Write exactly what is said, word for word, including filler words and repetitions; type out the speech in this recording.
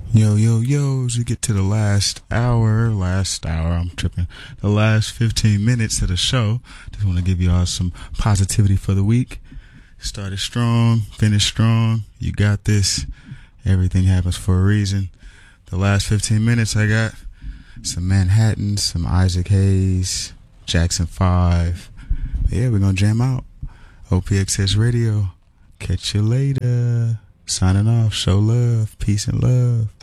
Yo, yo, yo, as we get to the last hour, last hour, I'm tripping, the last fifteen minutes of the show, just want to give you all some positivity for the week. Started strong, finished strong, you got this, everything happens for a reason. The last fifteen minutes I got some Manhattan, some Isaac Hayes, Jackson five. But yeah, we're going to jam out. O P X S Radio, catch you later. Signing off, show love, peace and love.